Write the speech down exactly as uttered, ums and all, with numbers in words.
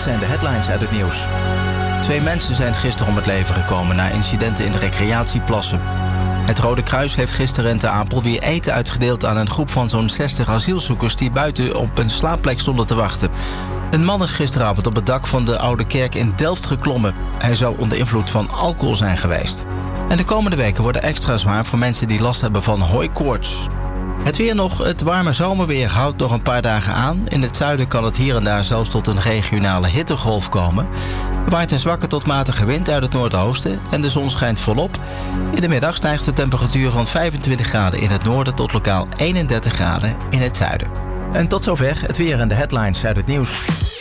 Dit zijn de headlines uit het nieuws. Twee mensen zijn gisteren om het leven gekomen na incidenten in de recreatieplassen. Het Rode Kruis heeft gisteren in Ter Apel weer eten uitgedeeld aan een groep van zo'n zestig asielzoekers die buiten op een slaapplek stonden te wachten. Een man is gisteravond op het dak van de Oude Kerk in Delft geklommen. Hij zou onder invloed van alcohol zijn geweest. En de komende weken worden extra zwaar voor mensen die last hebben van hooikoorts. Het weer nog, het warme zomerweer houdt nog een paar dagen aan. In het zuiden kan het hier en daar zelfs tot een regionale hittegolf komen. Er waait een zwakke tot matige wind uit het noordoosten en de zon schijnt volop. In de middag stijgt de temperatuur van vijfentwintig graden in het noorden tot lokaal eenendertig graden in het zuiden. En tot zover het weer en de headlines uit het nieuws.